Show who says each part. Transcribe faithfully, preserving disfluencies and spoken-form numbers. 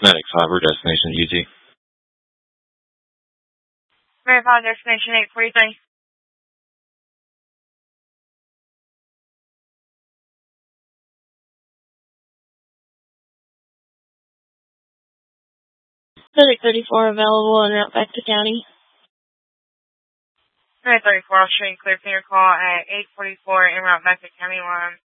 Speaker 1: Medic five, destination U T.
Speaker 2: Medic five, destination eight forty-three.
Speaker 3: Medic thirty-four available en route back to county.
Speaker 2: Medic thirty-four, I'll show you clear for your call at eight forty-four en route back to county line.